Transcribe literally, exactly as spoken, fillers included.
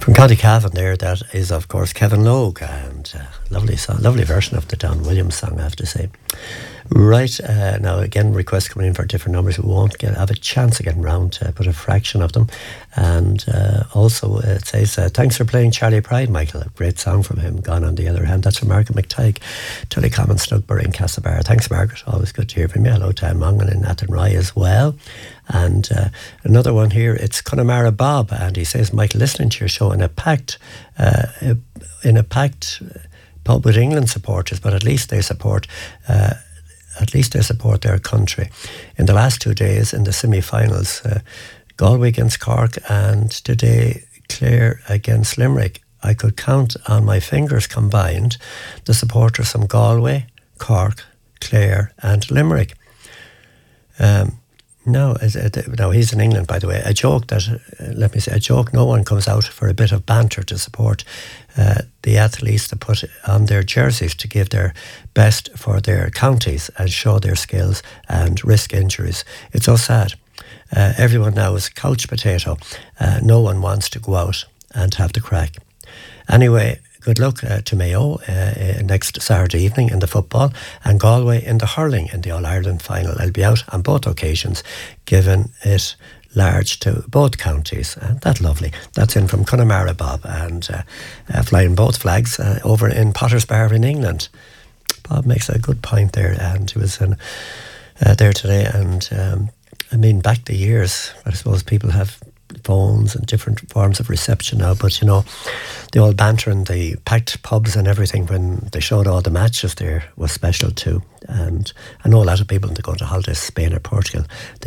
From County Cavan there, that is of course Kevin Logue, and uh, lovely song, lovely version of the Don Williams song, I have to say. Right, uh, now again, requests coming in for different numbers. We won't get have a chance of getting round to put a fraction of them. And uh, also it says, uh, thanks for playing Charlie Pride, Michael. A great song from him. Gone on the Other Hand. That's from Margaret McTighe, Tullycom and Snugbury in Castlebar. Thanks, Margaret. Always good to hear from you. Hello to Anne Mongan in Athenry as well. And uh, another one here, it's Connemara Bob, and he says, Michael, listening to your show in a packed, uh, in a packed pub with England supporters, but at least they support, uh, at least they support their country. In the last two days, in the semi-finals, uh, Galway against Cork, and today Clare against Limerick, I could count on my fingers combined the supporters from Galway, Cork, Clare, and Limerick. Um, No, no, he's in England, by the way. A joke that, uh, let me say, a joke, no one comes out for a bit of banter to support uh, the athletes to put on their jerseys to give their best for their counties and show their skills and risk injuries. It's so sad. Uh, everyone now is couch potato. Uh, no one wants to go out and have the crack. Anyway, good luck uh, to Mayo uh, next Saturday evening in the football, and Galway in the hurling in the All-Ireland final. I'll be out on both occasions, giving it large to both counties. And that's lovely. That's in from Connemara Bob, and uh, uh, flying both flags uh, over in Potter's Bar in England. Bob makes a good point there, and he was in, uh, there today. And um, I mean, back the years, I suppose people have phones and different forms of reception now, but you know, the old banter and the packed pubs and everything when they showed all the matches there was special too. And I know a lot of people, when they go to holidays, Spain or Portugal,